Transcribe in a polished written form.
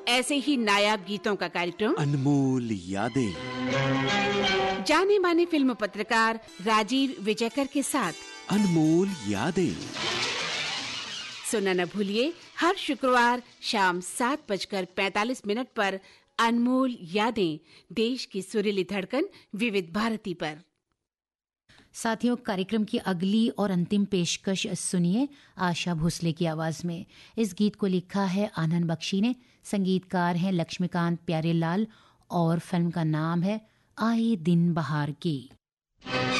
ऐसे ही नायाब गीतों का कार्यक्रम अनमोल यादें। जाने माने फिल्म पत्रकार राजीव विजयकर के साथ अनमोल यादें सुनना न भूलिए, हर शुक्रवार शाम 7:45 पर अनमोल यादें, देश की सुरीली धड़कन विविध भारती पर। साथियों, कार्यक्रम की अगली और अंतिम पेशकश सुनिए आशा भोसले की आवाज में। इस गीत को लिखा है आनंद बख्शी ने, संगीतकार हैं लक्ष्मीकांत प्यारेलाल और फिल्म का नाम है आए दिन बहार की।